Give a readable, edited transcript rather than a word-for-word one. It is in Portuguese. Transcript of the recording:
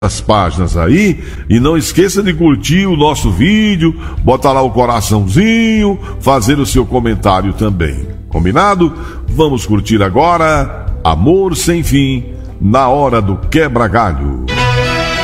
as páginas aí, e não esqueça de curtir o nosso vídeo, botar lá o coraçãozinho, fazer o seu comentário também. Combinado? Vamos curtir agora Amor Sem Fim, na hora do quebra-galho.